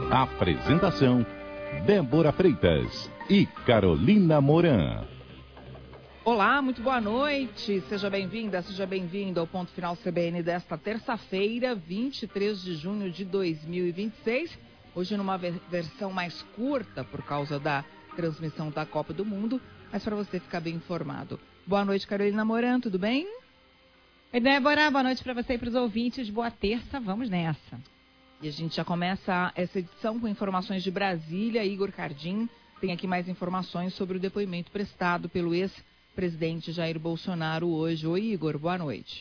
Apresentação: Débora Freitas e Carolina Moran. Olá, muito boa noite. Seja bem-vinda, seja bem-vindo ao Ponto Final CBN desta terça-feira, 23 de junho de 2026. Hoje numa versão mais curta por causa da transmissão da Copa do Mundo, mas para você ficar bem informado. Boa noite, Carolina Moran, tudo bem? Oi, Débora, boa noite para você e para os ouvintes. Boa terça, vamos nessa. E a gente já começa essa edição com informações de Brasília. Igor Cardim tem aqui mais informações sobre o depoimento prestado pelo ex-presidente Jair Bolsonaro hoje. Oi, Igor, boa noite.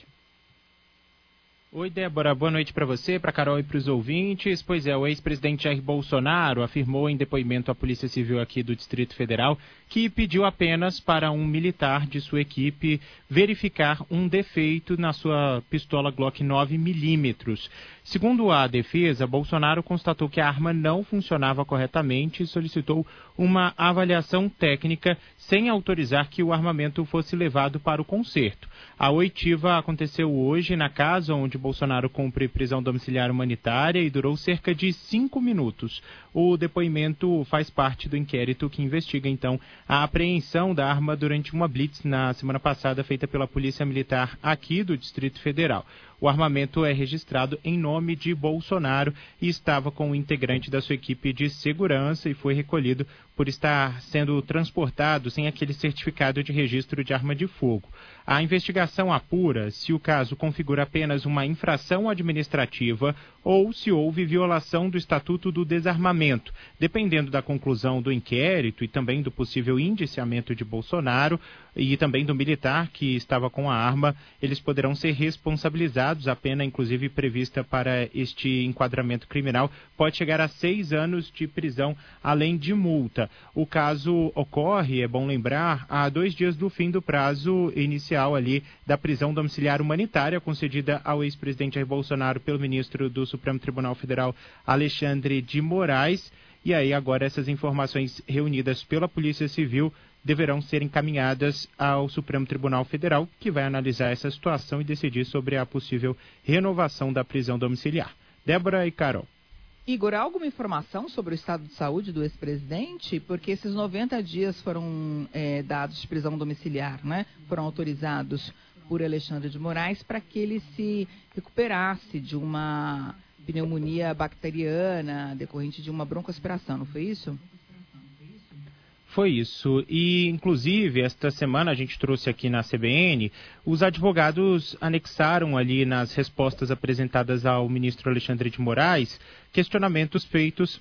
Oi, Débora, boa noite para você, para a Carol e para os ouvintes. Pois é, o ex-presidente Jair Bolsonaro afirmou em depoimento à Polícia Civil aqui do Distrito Federal que pediu apenas para um militar de sua equipe verificar um defeito na sua pistola Glock 9mm. Segundo a defesa, Bolsonaro constatou que a arma não funcionava corretamente e solicitou uma avaliação técnica sem autorizar que o armamento fosse levado para o conserto. A oitiva aconteceu hoje na casa onde Bolsonaro cumpre prisão domiciliar humanitária e durou cerca de 5 minutos. O depoimento faz parte do inquérito que investiga, então, a apreensão da arma durante uma blitz na semana passada feita pela Polícia Militar aqui do Distrito Federal. O armamento é registrado em nome de Bolsonaro e estava com um integrante da sua equipe de segurança e foi recolhido por estar sendo transportado sem aquele certificado de registro de arma de fogo. A investigação apura se o caso configura apenas uma infração administrativa ou se houve violação do Estatuto do Desarmamento. Dependendo da conclusão do inquérito e também do possível indiciamento de Bolsonaro e também do militar que estava com a arma, eles poderão ser responsabilizados. A pena, inclusive, prevista para este enquadramento criminal pode chegar a 6 anos de prisão, além de multa. O caso ocorre, é bom lembrar, a 2 dias do fim do prazo inicial ali da prisão domiciliar humanitária concedida ao ex-presidente Jair Bolsonaro pelo ministro do Supremo Tribunal Federal, Alexandre de Moraes. E aí agora essas informações reunidas pela Polícia Civil deverão ser encaminhadas ao Supremo Tribunal Federal, que vai analisar essa situação e decidir sobre a possível renovação da prisão domiciliar. Débora e Carol. Igor, há alguma informação sobre o estado de saúde do ex-presidente? Porque esses 90 dias foram dados de prisão domiciliar, né? Foram autorizados por Alexandre de Moraes para que ele se recuperasse de uma pneumonia bacteriana decorrente de uma broncoaspiração, não foi isso? Foi isso. E, inclusive, esta semana a gente trouxe aqui na CBN, os advogados anexaram ali nas respostas apresentadas ao ministro Alexandre de Moraes questionamentos feitos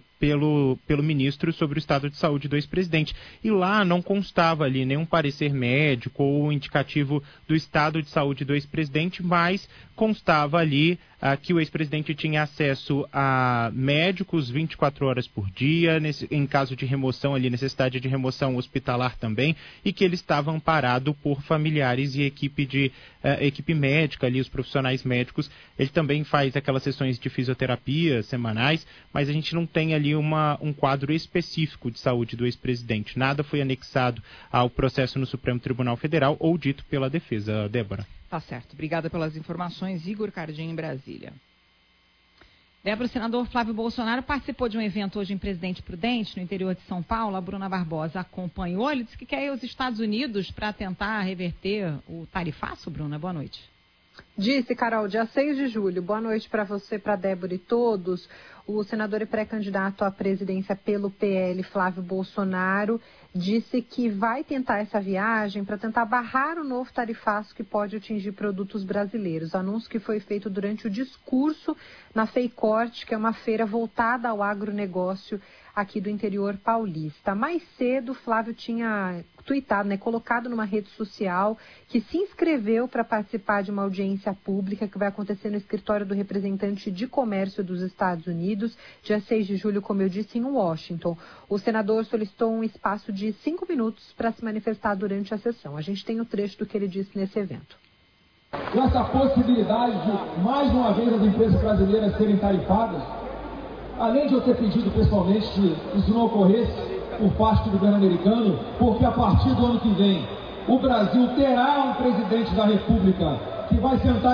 pelo ministro sobre o estado de saúde do ex-presidente. E lá não constava ali nenhum parecer médico ou indicativo do estado de saúde do ex-presidente, mas constava ali que o ex-presidente tinha acesso a médicos 24 horas por dia, em caso de remoção ali, necessidade de remoção hospitalar também, e que ele estava amparado por familiares e equipe médica ali, os profissionais médicos. Ele também faz aquelas sessões de fisioterapia semanais, mas a gente não tem ali um quadro específico de saúde do ex-presidente. Nada foi anexado ao processo no Supremo Tribunal Federal ou dito pela defesa, Débora. Tá certo. Obrigada pelas informações. Igor Cardim, em Brasília. Débora, o senador Flávio Bolsonaro participou de um evento hoje em Presidente Prudente, no interior de São Paulo. A Bruna Barbosa acompanhou. Ele disse que quer ir aos Estados Unidos para tentar reverter o tarifaço. Bruna, boa noite. Disse, Carol, dia 6 de julho. Boa noite para você, para Débora e todos. O senador e pré-candidato à presidência pelo PL, Flávio Bolsonaro, disse que vai tentar essa viagem para tentar barrar o novo tarifaço que pode atingir produtos brasileiros. Anúncio que foi feito durante o discurso na FEICORT, que é uma feira voltada ao agronegócio aqui do interior paulista. Mais cedo, Flávio tinha tuitado, colocado numa rede social, que se inscreveu para participar de uma audiência pública que vai acontecer no escritório do representante de comércio dos Estados Unidos, dia 6 de julho, como eu disse, em Washington. O senador solicitou um espaço de 5 minutos para se manifestar durante a sessão. A gente tem o trecho do que ele disse nesse evento. Essa possibilidade de, mais uma vez, as empresas brasileiras serem tarifadas, além de eu ter pedido pessoalmente que isso não ocorresse por parte do governo americano, porque a partir do ano que vem o Brasil terá um presidente da República que vai sentar